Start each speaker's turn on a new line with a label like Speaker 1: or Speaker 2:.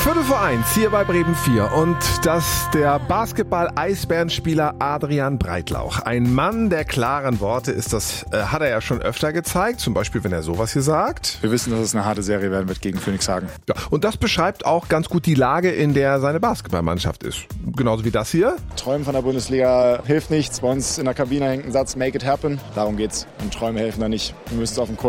Speaker 1: 1:15 hier bei Bremen 4 und das der Basketball-Eisbärenspieler Adrian Breitlauch. Ein Mann der klaren Worte ist das, hat er ja schon öfter gezeigt, zum Beispiel wenn er sowas hier sagt.
Speaker 2: Wir wissen, dass es eine harte Serie werden wird gegen Phoenix Hagen.
Speaker 1: Ja, und das beschreibt auch ganz gut die Lage, in der seine Basketballmannschaft ist. Genauso wie das hier.
Speaker 2: Träumen von der Bundesliga hilft nichts. Bei uns in der Kabine hängt ein Satz, make it happen. Darum geht's. Und Träume helfen da nicht. Wir müssen es auf den Court